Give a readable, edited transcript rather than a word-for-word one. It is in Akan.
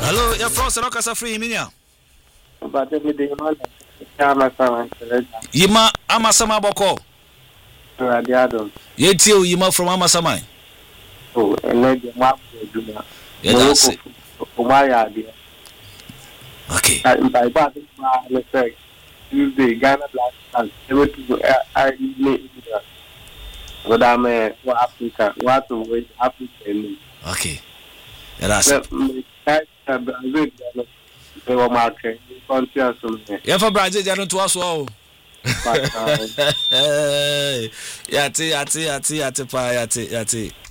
Hello, your friends are not free minia. But every day, Yima Amasama Boko. Radiado. Yet Yima from Amasamai. Oh, and let the map do that. Yes, okay. By bad, effect. Tuesday, Ghana Black Stars. Everything I need. But I'm what Africa, what to wait Africa. Okay. That's They were marking. Yeah, for Brazil, I don't was well. Yati.